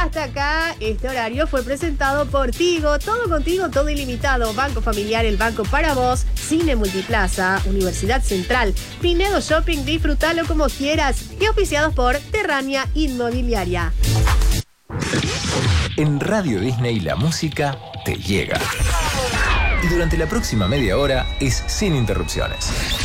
hasta acá, este horario fue presentado por Tigo. Todo contigo, todo ilimitado. Banco Familiar, el banco para vos. Cine Multiplaza, Universidad Central, Pinedo Shopping, disfrútalo como quieras. Y auspiciados por Terrania Inmobiliaria. En Radio Disney la música te llega. Y durante la próxima media hora es sin interrupciones.